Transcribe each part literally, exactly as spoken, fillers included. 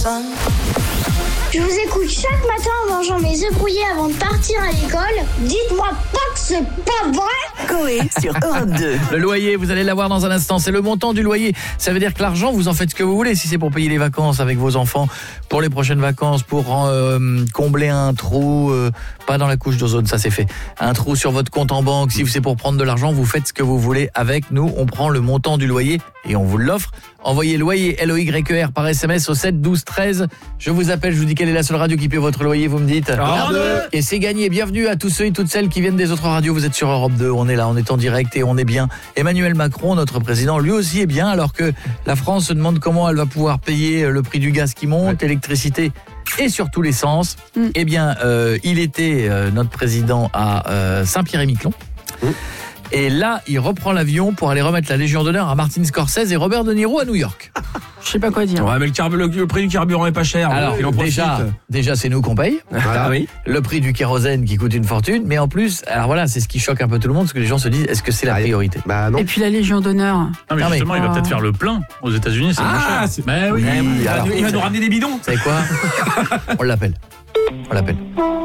Je vous écoute chaque matin en mangeant mes œufs brouillés avant de partir à l'école. Dites-moi pas que c'est pas vrai. Coé sur Europe deux. Le loyer, vous allez l'avoir dans un instant, c'est le montant du loyer. Ça veut dire que l'argent, vous en faites ce que vous voulez. Si c'est pour payer les vacances avec vos enfants, pour les prochaines vacances, pour euh, combler un trou, euh, pas dans la couche d'ozone, ça c'est fait. Un trou sur votre compte en banque, si c'est pour prendre de l'argent, vous faites ce que vous voulez avec. Nous, on prend le montant du loyer et on vous l'offre. Envoyez loyer L O Y E R par S M S au sept douze treize. Je vous appelle, je vous dis quelle est la seule radio qui paie votre loyer, vous me dites. Europe deux. Et c'est gagné. Bienvenue à tous ceux et toutes celles qui viennent des autres radios. Vous êtes sur Europe deux, on est là, on est en direct et on est bien. Emmanuel Macron, notre président, lui aussi est bien, alors que la France se demande comment elle va pouvoir payer le prix du gaz qui monte, ouais. L'électricité et surtout l'essence. Mm. Eh bien, euh, il était euh, notre président à euh, Saint-Pierre-et-Miquelon. Mm. Et là, il reprend l'avion pour aller remettre la Légion d'honneur à Martin Scorsese et Robert De Niro à New York. Je sais pas quoi dire. Ouais, mais le, carb- le, le prix du carburant est pas cher. Alors, déjà, déjà, c'est nous qu'on paye. Ah, oui. Le prix du kérosène qui coûte une fortune. Mais en plus, alors voilà, c'est ce qui choque un peu tout le monde, parce que les gens se disent, est-ce que c'est la priorité ? Bah non. Et puis la Légion d'honneur. Non, mais Non, mais- justement, il va peut-être faire le plein aux États-Unis, c'est moins Ah, cher. c'est... Mais oui. Mais oui, il va, alors, il va nous ramener des bidons. Vous savez quoi ? On l'appelle. On l'appelle.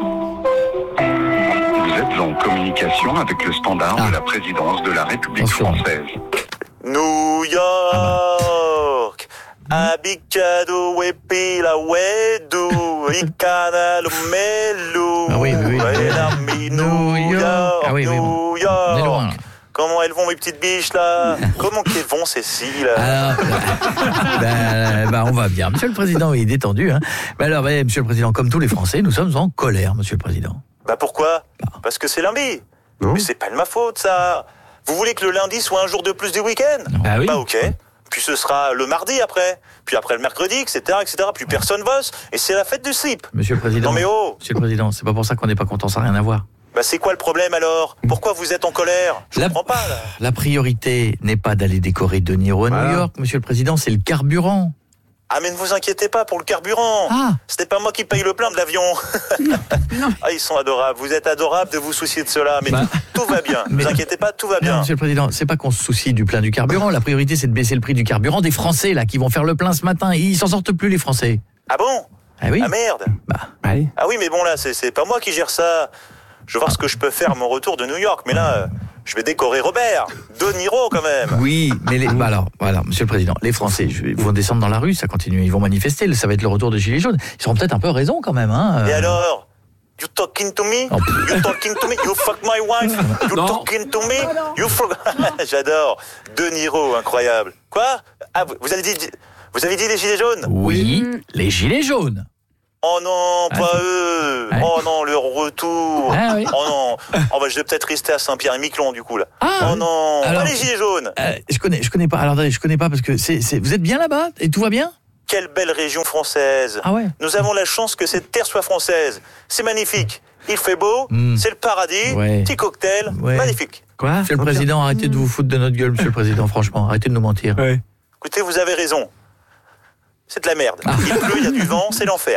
Vous êtes en communication avec le standard Ah. de la présidence de la République Attention. française. New York, Abicado et Pila Wedu, Icana Melu. Ah oui, oui, oui. New York, Ah oui, oui, New bon. On est loin, là. York. Comment elles vont mes petites biches là? Comment qu'elles vont Cécile? Alors, ben, ben, on va bien. Monsieur le Président, il est détendu. Hein. Ben alors, ben, Monsieur le Président, comme tous les Français, nous sommes en colère, Monsieur le Président. Bah pourquoi? Parce que c'est lundi. Non. Mais c'est pas de ma faute ça. Vous voulez que le lundi soit un jour de plus du week-end? Ah oui. Bah ok. Puis ce sera le mardi après. Puis après le mercredi, et cetera, et cetera. Puis personne bosse. Et c'est la fête du slip. Monsieur le Président. Non mais oh. Monsieur le Président, c'est pas pour ça qu'on n'est pas content, ça n'a rien à voir. Bah c'est quoi le problème alors? Pourquoi vous êtes en colère? Je La- comprends pas là. La priorité n'est pas d'aller décorer De Niro à Voilà. New York, Monsieur le Président, c'est le carburant. Ah mais ne vous inquiétez pas pour le carburant. Ah. C'était pas moi qui paye le plein de l'avion. Ah ils sont adorables. Vous êtes adorables de vous soucier de cela. Mais Bah. tout va bien. Ne Mais- vous inquiétez pas, tout va Non, bien. Monsieur le Président, c'est pas qu'on se soucie du plein du carburant. La priorité, c'est de baisser le prix du carburant des Français, là, qui vont faire le plein ce matin. Ils s'en sortent plus, les Français. Ah bon? Ah oui. Ah merde. Bah, Allez. Ah oui mais bon là c'est, c'est pas moi qui gère ça. Je vais voir ce que je peux faire à mon retour de New York. Mais là, euh, je vais décorer Robert. De Niro quand même. oui, mais les, bah alors, voilà, Monsieur le Président, les Français je- ils vont descendre dans la rue, ça continue, ils vont manifester, ça va être le retour des Gilets jaunes. Ils auront peut-être un peu raison quand même, hein. Et euh. alors? You talking to me? Oh. You talking to me? You fuck my wife? You Non. talking to me? You fuck... J'adore. De Niro, incroyable. Quoi? Ah, vous vous avez dit, vous avez dit les gilets jaunes? Oui, les Gilets jaunes. Oh non, Ah, pas c'est- eux. Ouais. Oh non, leur retour. Ah oui. Oh non. Oh bah je vais peut-être rester à Saint-Pierre-et-Miquelon du coup là. Ah. Oh non. Alors- Pas les gilets jaunes. Euh, je connais, je connais pas. Alors attendez, je connais pas parce que c'est, c'est, vous êtes bien là-bas et tout va bien. Quelle belle région française. Ah ouais. Nous avons la chance que cette terre soit française. C'est magnifique. Il fait beau, Mm. c'est le paradis, Ouais. petit cocktail, Ouais. magnifique. Quoi? Monsieur le Président, arrêtez de vous foutre de notre gueule, Monsieur le Président. Franchement, arrêtez de nous mentir. Ouais. Écoutez, vous avez raison. C'est de la merde. Il pleut, il y a du vent, c'est l'enfer.